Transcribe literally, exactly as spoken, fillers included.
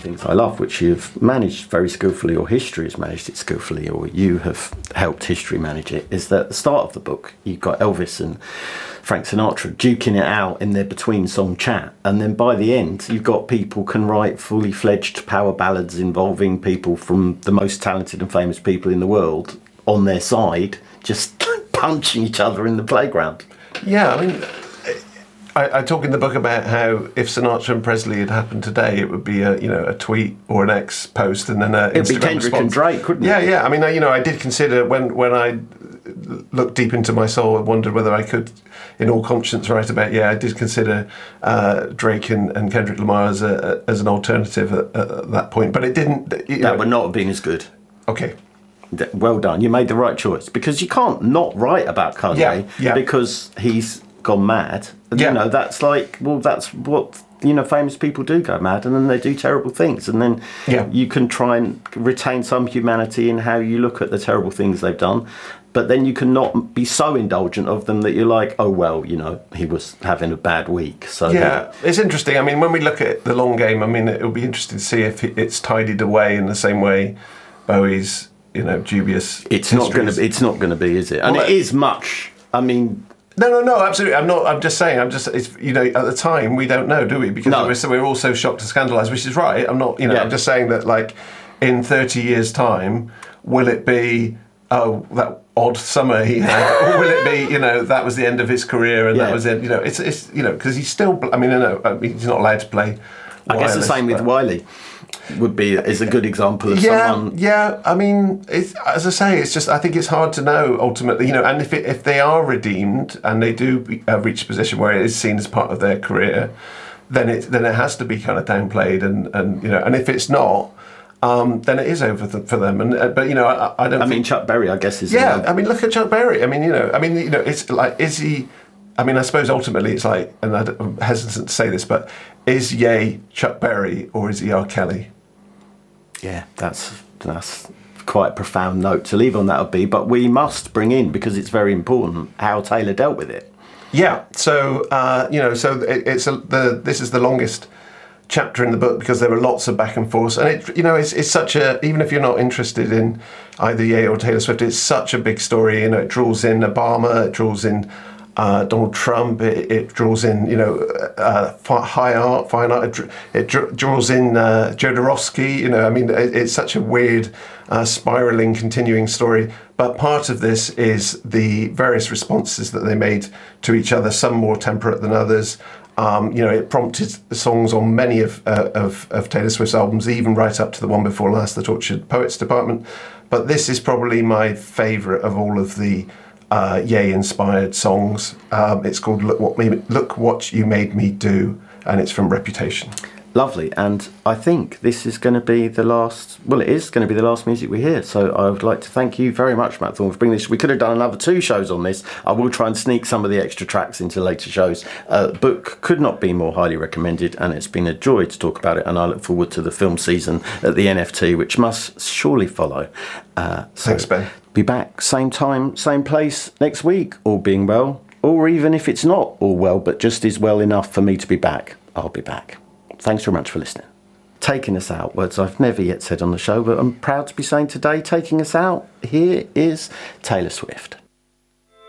things I love, which you've managed very skillfully, or history has managed it skillfully, or you have helped history manage it, is that at the start of the book, you've got Elvis and Frank Sinatra duking it out in their between-song chat. And then by the end, you've got people can write fully fledged power ballads involving people from the most talented and famous people in the world on their side, just punching each other in the playground. Yeah, I mean, I, I talk in the book about how if Sinatra and Presley had happened today, it would be a you know a tweet or an X post and then an Instagram It'd be Kendrick response. and Drake, couldn't yeah, it? Yeah, yeah. I mean, I, you know, I did consider when when I looked deep into my soul and wondered whether I could, in all conscience, write about. Yeah, I did consider uh, Drake and, and Kendrick Lamar as a as an alternative at, at that point, but it didn't. You know, that would not have been as good. Okay. Well done. You made the right choice, because you can't not write about Kanye yeah, yeah. because he's gone mad. Yeah. You know, that's like, well, that's what, you know, famous people do, go mad, and then they do terrible things. And then yeah. you can try and retain some humanity in how you look at the terrible things they've done. But then you cannot be so indulgent of them that you're like, oh, well, you know, he was having a bad week. So yeah, it's interesting. I mean, when we look at the long game, I mean, it'll be interesting to see if it's tidied away in the same way Bowie's, you know, dubious. It's not going to. It's not going to be, is it? And well, it is much. I mean, no, no, no, absolutely. I'm not. I'm just saying. I'm just. It's, you know, at the time we don't know, do we? Because no. we're, so we're all so shocked and scandalised, which is right. I'm not. You know, yeah. I'm just saying that, like, in thirty years' time, will it be? Oh, that odd summer he had, or will it be? You know, that was the end of his career, and yeah. that was it. You know, it's it's you know, because he's still. I mean, I know I mean, he's not allowed to play. I guess the same with Wiley would be is a good example of yeah, someone. Yeah, I mean, it's, as I say, it's just I think it's hard to know ultimately, you know. And if it, if they are redeemed and they do uh, reach a position where it is seen as part of their career, then it then it has to be kind of downplayed, and, and you know, and if it's not, um, then it is over the, for them. And uh, but you know, I, I don't. I think, mean, Chuck Berry, I guess is. Yeah, I mean, look at Chuck Berry. I mean, you know, I mean, you know, it's like, is he? I mean, I suppose ultimately it's like, and I'm hesitant to say this, but is Ye Chuck Berry or is he R. Kelly? Yeah, that's that's quite a profound note to leave on that would be, but we must bring in, because it's very important, how Taylor dealt with it. Yeah, so uh, you know, so it, it's a, the this is the longest chapter in the book because there were lots of back and forth, and it you know it's it's such a, even if you're not interested in either Ye or Taylor Swift, it's such a big story. You know, it draws in Obama, it draws in Uh, Donald Trump, it, it draws in, you know, uh, high art, fine art, it, it draws in uh, Jodorowsky, you know, I mean, it, it's such a weird, uh, spiralling, continuing story. But part of this is the various responses that they made to each other, some more temperate than others. Um, you know, it prompted songs on many of, uh, of, of Taylor Swift's albums, even right up to the one before last, The Tortured Poets Department. But this is probably my favourite of all of the Uh, Ye-inspired songs. Um, it's called Look What Me, Look What You Made Me Do, and it's from Reputation. Lovely, and I think this is going to be the last, well, it is going to be the last music we hear, so I would like to thank you very much, Matt Thorne, for bringing this. We could have done another two shows on this. I will try and sneak some of the extra tracks into later shows. Uh, the book could not be more highly recommended, and it's been a joy to talk about it, and I look forward to the film season at the N F T, which must surely follow. Uh, so Thanks, Ben. Be back, same time, same place next week, all being well, or even if it's not all well, but just is well enough for me to be back, I'll be back. Thanks very much for listening. Taking us out, words I've never yet said on the show, but I'm proud to be saying today, taking us out, here is Taylor Swift.